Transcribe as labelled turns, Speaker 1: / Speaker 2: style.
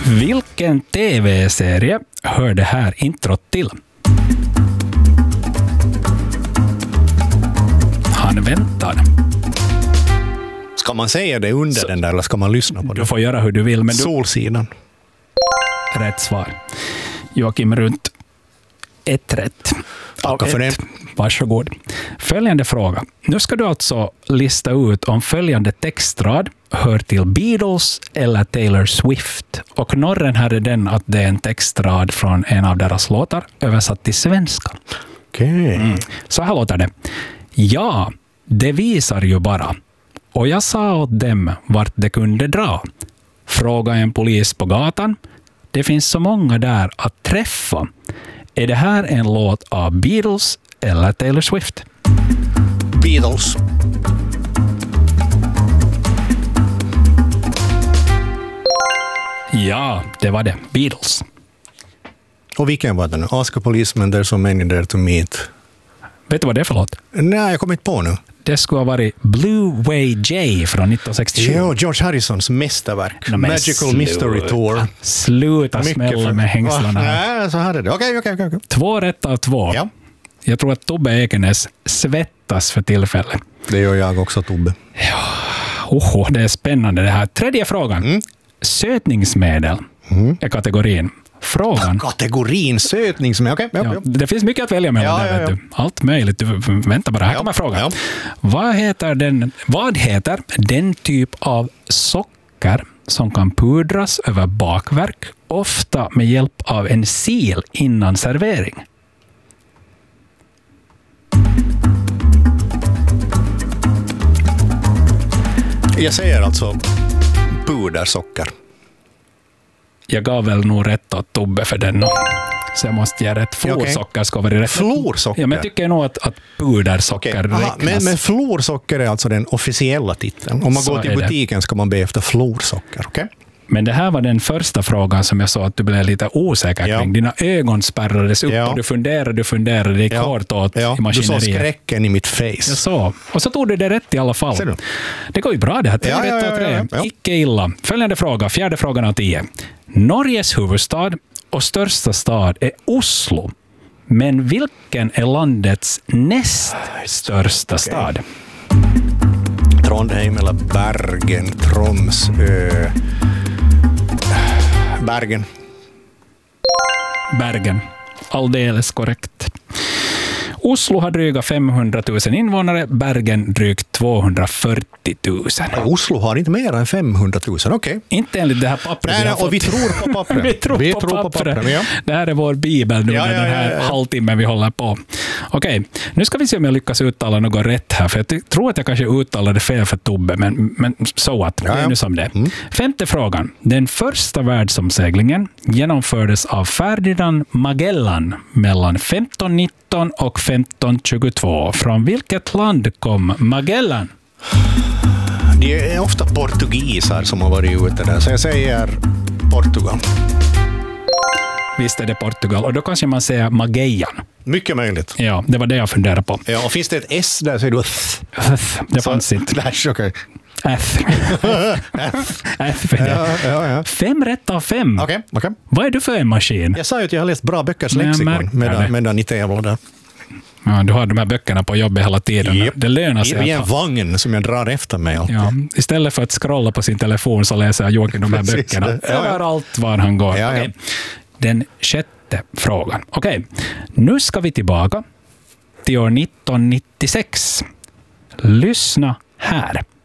Speaker 1: Vilken tv-serie hör det här introt till? Han väntar.
Speaker 2: Ska man säga det under den där eller ska man lyssna på det?
Speaker 1: Du får göra hur du vill. Men
Speaker 2: Solsidan.
Speaker 1: Rätt svar. Joakim Runt. 1 rätt.
Speaker 2: Tackar för det.
Speaker 1: Varsågod. Följande fråga. Nu ska du alltså lista ut om följande textrad hör till Beatles eller Taylor Swift. Och knorren här är den att det är en textrad från en av deras låtar översatt till svenska.
Speaker 2: Okej.
Speaker 1: Så här låter det. Ja, det visar ju bara. Och jag sa åt dem vart det kunde dra. Fråga en polis på gatan. Det finns så många där att träffa. Är det här en låt av Beatles eller Taylor Swift?
Speaker 2: Beatles.
Speaker 1: Ja, det var det. Beatles.
Speaker 2: Och vilken var den? Ask a policeman, there's so many there to meet.
Speaker 1: Vet du vad det är för låt?
Speaker 2: Nej, jag kommer inte på nu.
Speaker 1: Det skulle ha varit Blue Way J från 1967.
Speaker 2: Jo, George Harrisons mästerverk. Magical Mystery Tour.
Speaker 1: Sluta smälla med hängslarna här.
Speaker 2: Nej, så här är det. Okej.
Speaker 1: 2 rätt av 2.
Speaker 2: Ja.
Speaker 1: Jag tror att Tobbe Ekenäs svettas för tillfället.
Speaker 2: Det gör jag också, Tobbe.
Speaker 1: Det är spännande det här. 3:e frågan. Sötningsmedel är kategorin. Frågan.
Speaker 2: Kategorin sötningsmedel. Okej.
Speaker 1: Ja, det finns mycket att välja mellan där, vet du. Allt möjligt. Vänta bara, här kommer frågan. Ja. Vad heter den typ av socker som kan pudras över bakverk, ofta med hjälp av en sil innan servering?
Speaker 2: Jag säger alltså pudersocker.
Speaker 1: Jag gav väl nog rätt åt Tobbe för den. Så jag måste ge rätt. Florsocker ska vara rätt.
Speaker 2: Florsocker?
Speaker 1: Ja, men jag tycker nog att pudersocker räknas.
Speaker 2: Men florsocker är alltså den officiella titeln. Om man går till butiken ska man be efter florsocker, okej?
Speaker 1: Men det här var den första frågan som jag sa att du blev lite osäker kring. Dina ögon spärrades upp och du funderade. Det gick hårt åt i maskineriet. Du
Speaker 2: såg skräcken i mitt face.
Speaker 1: Jag så. Och så tog du det rätt i alla fall. Det går ju bra det här. 3 rätt av 3.
Speaker 2: Ja.
Speaker 1: Icke illa. Följande fråga, 4:e frågan av 10. Norges huvudstad och största stad är Oslo. Men vilken är landets näst största stad?
Speaker 2: Trondheim eller Bergen, Tromsø.
Speaker 1: Bergen. Alldeles korrekt. Oslo har dryga 500 000 invånare, Bergen drygt 240 000.
Speaker 2: Oslo har inte mer än 500 000, okej.
Speaker 1: Inte enligt det här pappret.
Speaker 2: Nej, och vi tror på pappret.
Speaker 1: vi tror på pappret. Ja. Det här är vår bibel nu med den här halvtimmen vi håller på. Okej, nu ska vi se om jag lyckas uttala något rätt här, för jag tror att jag kanske uttalade fel för Tobbe, men så att det är nu som det. 5:e frågan. Den första världsomseglingen genomfördes av Ferdinand Magellan mellan 1519 och 1522. Från vilket land kom Magellan?
Speaker 2: Det är ofta portugiser som har varit ute där, så jag säger Portugal.
Speaker 1: Visst är det Portugal, och då kanske man säger Magellan.
Speaker 2: Mycket möjligt.
Speaker 1: Ja, det var det jag funderade på.
Speaker 2: Ja, och finns det ett S där så är det
Speaker 1: det fanns inte.
Speaker 2: Okej.
Speaker 1: F.
Speaker 2: Ja.
Speaker 1: 5 rätt av 5.
Speaker 2: Okej.
Speaker 1: Vad är du för en maskin?
Speaker 2: Jag sa ju att jag har läst bra böckers lexikon medan ni tävlade.
Speaker 1: Ja, du har de här böckerna på jobbet hela tiden.
Speaker 2: Yep.
Speaker 1: Det lönar sig.
Speaker 2: I en vagn som jag drar efter mig alltid.
Speaker 1: Ja, istället för att scrolla på sin telefon så läser Joakim de här böckerna. Överallt var han går.
Speaker 2: Ja.
Speaker 1: Okay. Den 6:e frågan. Okej, nu ska vi tillbaka till år 1996. Lyssna här.